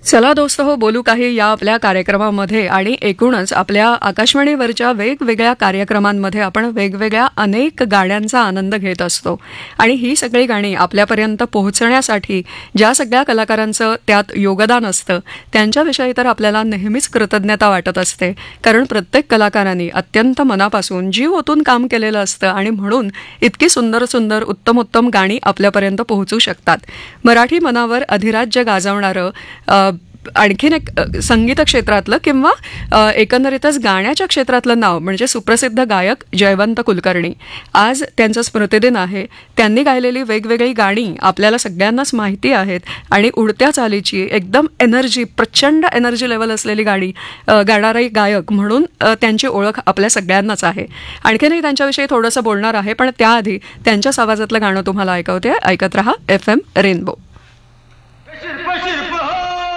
चला दोस्त हो बोलू काही या आपल्या कार्यक्रमामध्ये आणि एकूणच आपल्या आकाशवाणीवरच्या वेगवेगळ्या कार्यक्रमांमध्ये आपण वेगवेगळ्या अनेक गाण्यांचा आनंद घेत असतो आणि ही सगळी गाणी आपल्यापर्यंत पोहोचण्यासाठी ज्या सगळ्या कलाकारांचं त्यात योगदान असतं त्यांच्याविषयी तर आपल्याला नेहमीच कृतज्ञता वाटत असते, कारण प्रत्येक कलाकारांनी अत्यंत मनापासून जीव ओतून काम केलेलं असतं आणि म्हणून इतकी सुंदर सुंदर उत्तम उत्तम गाणी आपल्यापर्यंत पोहोचू शकतात. मराठी मनावर अधिराज्य गाजवणारं आणखीन एक संगीत क्षेत्रातलं किंवा एकंदरीतच गाण्याच्या क्षेत्रातलं नाव म्हणजे सुप्रसिद्ध गायक जयवंत कुलकर्णी. आज त्यांचा स्मृतिदिन आहे. त्यांनी गायलेली वेगवेगळी गाणी आपल्याला सगळ्यांनाच माहिती आहेत आणि उडत्या चालीची एकदम एनर्जी, प्रचंड एनर्जी लेवल असलेली गाणी गाणारे गायक म्हणून त्यांची ओळख आपल्या सगळ्यांनाच आहे. आणखीनही त्यांच्याविषयी थोडंसं बोलणार आहे, पण त्याआधी त्यांच्याच आवाजातलं गाणं तुम्हाला ऐकवते. ऐकत रहा FM रेनबो.